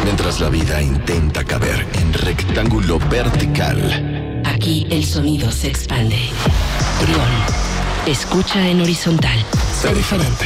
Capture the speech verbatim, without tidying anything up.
Mientras la vida intenta caber en rectángulo vertical. Aquí el sonido se expande. Brión, escucha en horizontal. Sé diferente.